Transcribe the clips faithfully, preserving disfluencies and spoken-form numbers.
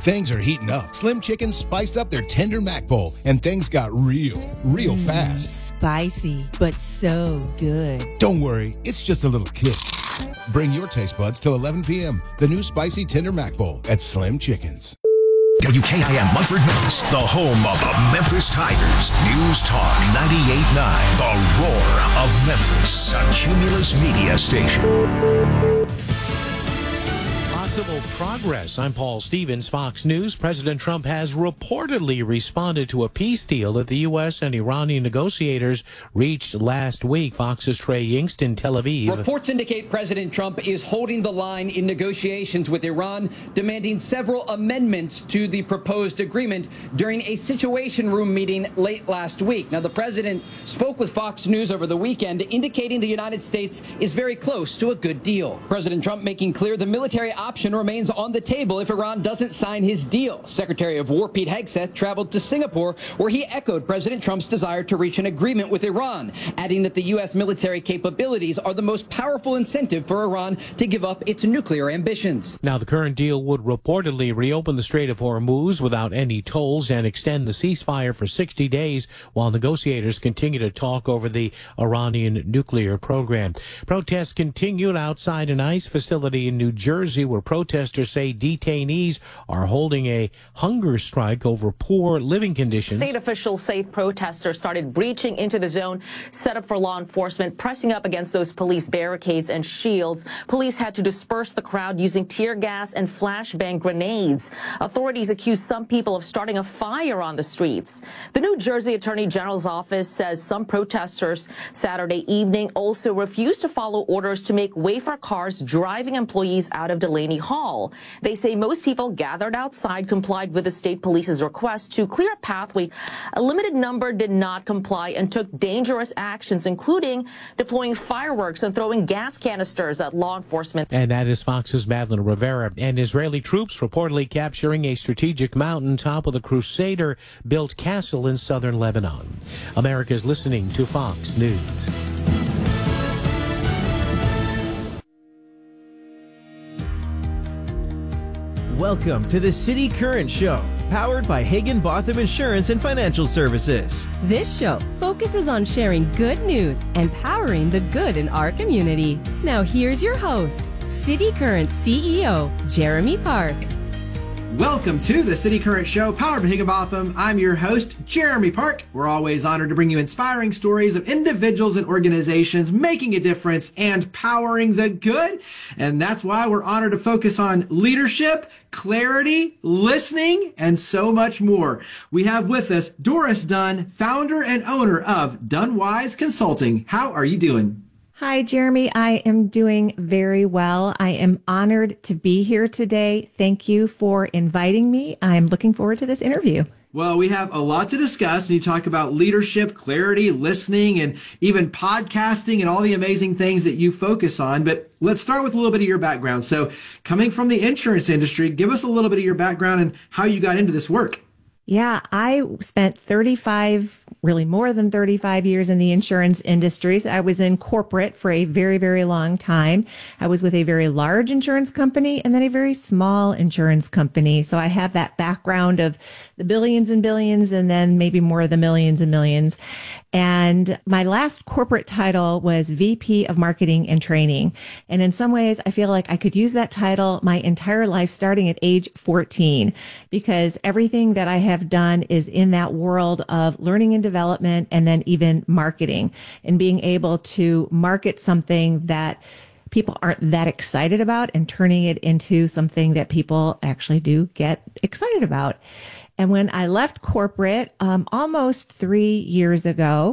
Things are heating up. Slim Chickens spiced up their tender mac bowl, and things got real, real Mm, fast. Spicy, but so good. Don't worry, it's just a little kick. Bring your taste buds till eleven p.m. The new spicy tender mac bowl at Slim Chickens. W K I M Munford News, the home of the Memphis Tigers. News Talk ninety-eight point nine, the roar of Memphis, a Cumulus media station. Possible progress. I'm Paul Stevens, Fox News. President Trump has reportedly responded to a peace deal that the U S and Iranian negotiators reached last week. Fox's Trey Yingst in Tel Aviv. Reports indicate President Trump is holding the line in negotiations with Iran, demanding several amendments to the proposed agreement during a Situation Room meeting late last week. Now, the president spoke with Fox News over the weekend, indicating the United States is very close to a good deal. President Trump making clear the military option remains on the table if Iran doesn't sign his deal. Secretary of War Pete Hegseth traveled to Singapore, where he echoed President Trump's desire to reach an agreement with Iran, adding that the U S military capabilities are the most powerful incentive for Iran to give up its nuclear ambitions. Now, the current deal would reportedly reopen the Strait of Hormuz without any tolls and extend the ceasefire for sixty days while negotiators continue to talk over the Iranian nuclear program. Protests continued outside an ICE facility in New Jersey, where protesters say detainees are holding a hunger strike over poor living conditions. State officials say protesters started breaching into the zone set up for law enforcement, pressing up against those police barricades and shields. Police had to disperse the crowd using tear gas and flashbang grenades. Authorities accuse some people of starting a fire on the streets. The New Jersey Attorney General's office says some protesters Saturday evening also refused to follow orders to make way for cars driving employees out of Delaney Hall. They say most people gathered outside complied with the state police's request to clear a pathway. A limited number did not comply and took dangerous actions, including deploying fireworks and throwing gas canisters at law enforcement. And that is Fox's Madeline Rivera. And Israeli troops reportedly capturing a strategic mountaintop with a Crusader-built castle in southern Lebanon. America's listening to Fox News. Welcome to the City Current Show, powered by Higginbotham Insurance and Financial Services. This show focuses on sharing good news and powering the good in our community. Now here's your host, City Current C E O, Jeremy Park. Welcome to the City Current Show, powered by Higginbotham. I'm your host, Jeremy Park. We're always honored to bring you inspiring stories of individuals and organizations making a difference and powering the good. And that's why we're honored to focus on leadership, clarity, listening, and so much more. We have with us Doris Dunn, founder and owner of Dunwise Consulting. How are you doing? Hi, Jeremy. I am doing very well. I am honored to be here today. Thank you for inviting me. I'm looking forward to this interview. Well, we have a lot to discuss when you talk about leadership, clarity, listening, and even podcasting and all the amazing things that you focus on. But let's start with a little bit of your background. So coming from the insurance industry, give us a little bit of your background and how you got into this work. Yeah, I spent thirty-five, really more than thirty-five years in the insurance industries. I was in corporate for a very, very long time. I was with a very large insurance company and then a very small insurance company. So I have that background of the billions and billions and then maybe more of the millions and millions. And my last corporate title was V P of Marketing and Training. And in some ways, I feel like I could use that title my entire life starting at age fourteen, because everything that I have done is in that world of learning and development and then even marketing and being able to market something that people aren't that excited about and turning it into something that people actually do get excited about. And when I left corporate um, almost three years ago,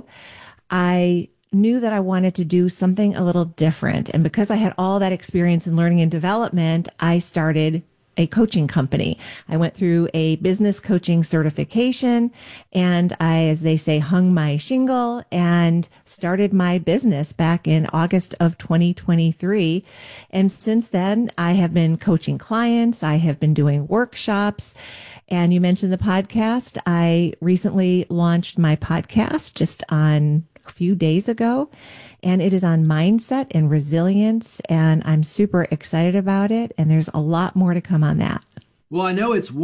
I knew that I wanted to do something a little different. And because I had all that experience in learning and development, I started a coaching company. I went through a business coaching certification and I, as they say, hung my shingle and started my business back in August of twenty twenty-three. And since then, I have been coaching clients. I have been doing workshops. And you mentioned the podcast. I recently launched my podcast just on a few days ago, and it is on mindset and resilience, and I'm super excited about it, and there's a lot more to come on that. Well, I know it's